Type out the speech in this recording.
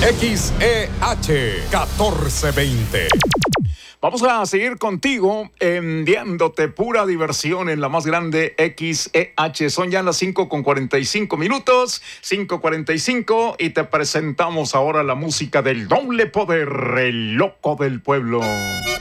XEH 1420. Vamos a seguir contigo enviándote pura diversión en la más grande XEH. Son ya las 5:45, 5:45, y te presentamos ahora la música del doble poder, el loco del pueblo.